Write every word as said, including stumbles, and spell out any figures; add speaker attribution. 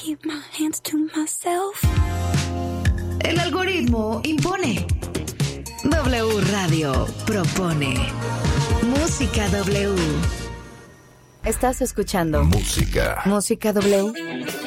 Speaker 1: keep my hands to myself.
Speaker 2: El algoritmo impone. W Radio propone. Música W.
Speaker 3: Estás escuchando
Speaker 4: Música.
Speaker 3: Música W.